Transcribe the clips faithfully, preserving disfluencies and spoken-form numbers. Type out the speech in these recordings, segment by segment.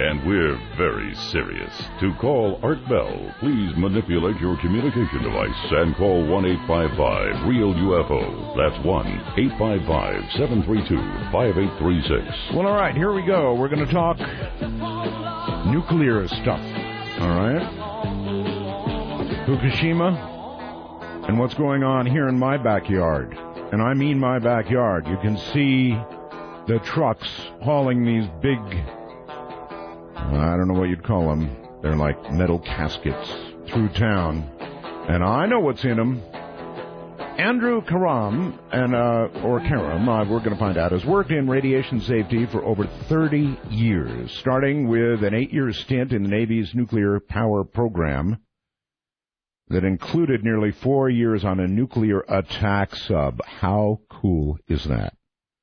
And we're very serious. To call Art Bell, please manipulate your communication device and call one eight five five REAL U F O. That's one eight five five, seven three two, five eight three six. Well, all right, here we go. We're going to talk nuclear stuff. All right? Fukushima and what's going on here in my backyard. And I mean my backyard. You can see the trucks hauling these big, I don't know what you'd call them. They're like metal caskets through town. And I know what's in them. Andrew Karam, and uh, or Karam, uh, we're going to find out, has worked in radiation safety for over thirty years, starting with an eight-year stint in the Navy's nuclear power program that included nearly four years on a nuclear attack sub. How cool is that?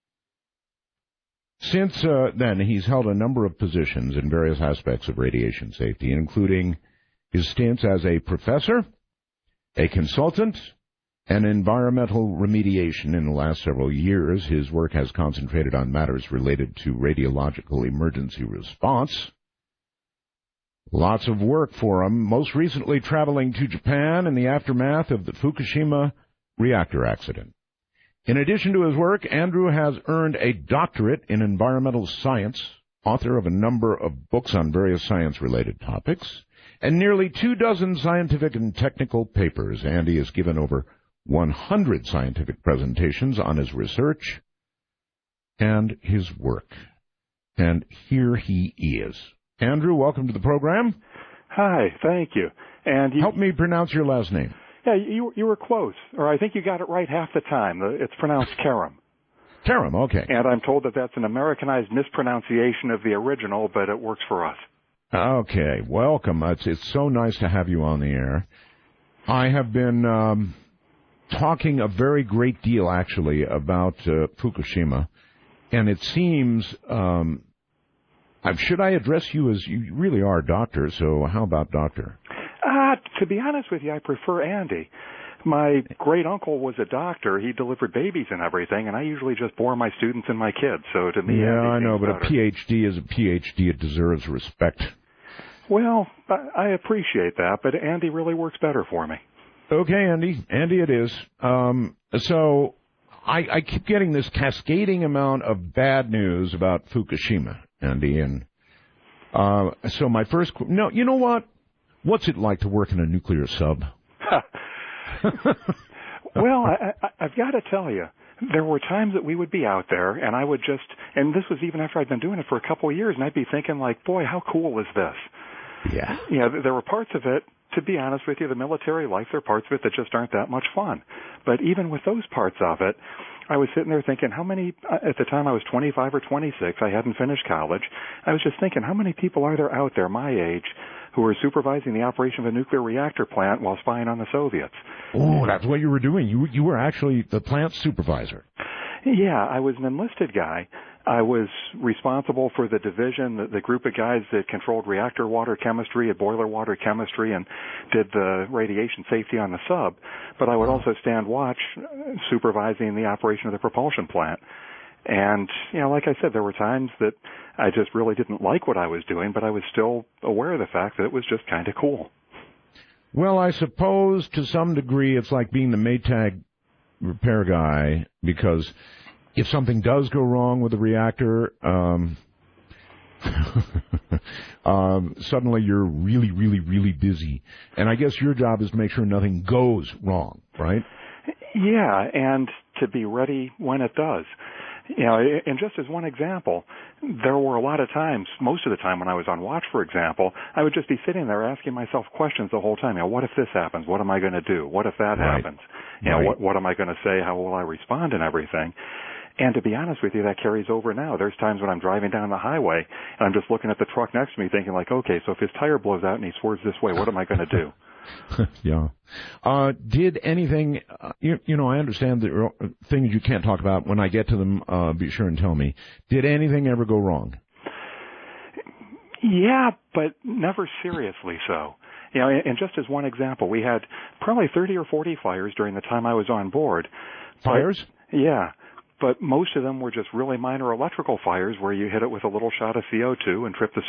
Since uh, then, he's held a number of positions in various aspects of radiation safety, including his stints as a professor, a consultant, and environmental remediation. In the last several years, his work has concentrated on matters related to radiological emergency response. Lots of work for him, most recently traveling to Japan in the aftermath of the Fukushima reactor accident. In addition to his work, Andrew has earned a doctorate in environmental science, author of a number of books on various science-related topics, and nearly two dozen scientific and technical papers. Andy has given over one hundred scientific presentations on his research and his work. And here he is. Andrew, welcome to the program. Hi, thank you. And you, help me pronounce your last name. Yeah, you you were close, or I think you got it right half the time. It's pronounced Karam. Karam, okay. And I'm told that that's an Americanized mispronunciation of the original, but it works for us. Okay, welcome. It's, it's so nice to have you on the air. I have been um, talking a very great deal, actually, about uh, Fukushima, and it seems... Um, should I address you as you really are a doctor, so how about doctor? Uh, to be honest with you, I prefer Andy. My great-uncle was a doctor. He delivered babies and everything, and I usually just bore my students and my kids. So to me, yeah, Andy I know, but better. A P H D is a P H D. It deserves respect. Well, I appreciate that, but Andy really works better for me. Okay, Andy. Andy it is. Um, so I, I keep getting this cascading amount of bad news about Fukushima, Andy, and uh, so my first... No, you know what? What's it like to work in a nuclear sub? Well, I, I, I've got to tell you, there were times that we would be out there, and I would just, and this was even after I'd been doing it for a couple of years, and I'd be thinking, like, boy, how cool is this? Yeah. You know, there were parts of it, to be honest with you, the military life, there are parts of it that just aren't that much fun. But even with those parts of it, I was sitting there thinking, how many, at the time I was twenty-five or twenty-six, I hadn't finished college, I was just thinking, how many people are there out there my age who were supervising the operation of a nuclear reactor plant while spying on the Soviets? Oh, that's what you were doing. You you were actually the plant supervisor. Yeah, I was an enlisted guy. I was responsible for the division, the, the group of guys that controlled reactor water chemistry and boiler water chemistry and did the radiation safety on the sub. But I would also stand watch supervising the operation of the propulsion plant. And, you know, like I said, there were times that I just really didn't like what I was doing, but I was still aware of the fact that it was just kind of cool. Well, I suppose to some degree it's like being the Maytag repair guy, because if something does go wrong with the reactor, um, um, suddenly you're really, really, really busy. And I guess your job is to make sure nothing goes wrong, right? Yeah, and to be ready when it does. You know, and just as one example, there were a lot of times, most of the time when I was on watch, for example, I would just be sitting there asking myself questions the whole time. You know, what if this happens? What am I going to do? What if that right. happens? You right. know, what, what am I going to say? How will I respond and everything? And to be honest with you, that carries over now. There's times when I'm driving down the highway and I'm just looking at the truck next to me thinking like, okay, so if his tire blows out and he swerves this way, what am I going to do? yeah. Uh, did anything, uh, you, you know, I understand the things you can't talk about. When I get to them, uh, be sure and tell me. Did anything ever go wrong? Yeah, but never seriously so. You know, and just as one example, we had probably thirty or forty fires during the time I was on board. Fires? But, yeah. But most of them were just really minor electrical fires where you hit it with a little shot of C O two and trip the